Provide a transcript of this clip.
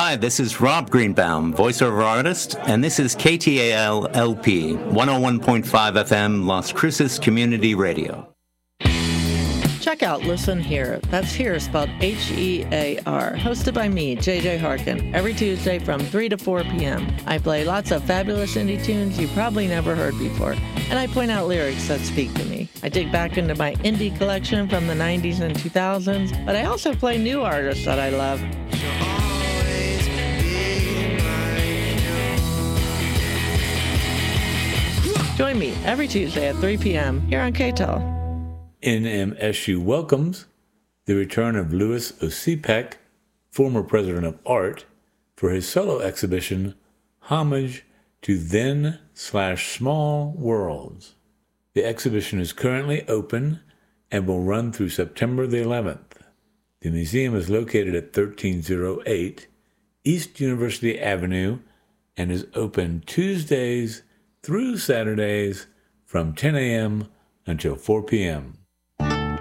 Hi, this is Rob Greenbaum, voiceover artist, and this is KTAL LP, 101.5 FM, Las Cruces Community Radio. Check out Listen Here. That's Here spelled H-E-A-R. Hosted by me, JJ Harkin, every Tuesday from 3 to 4 p.m. I play lots of fabulous indie tunes you probably never heard before, and I point out lyrics that speak to me. I dig back into my indie collection from the 90s and 2000s, but I also play new artists that I love. Join me every Tuesday at 3 p.m. here on KTEL. NMSU welcomes the return of Louis Osipek, former president of art, for his solo exhibition, Homage to Then/Small Worlds. The exhibition is currently open and will run through September the 11th. The museum is located at 1308 East University Avenue and is open Tuesdays through Saturdays from 10 a.m. until 4 p.m.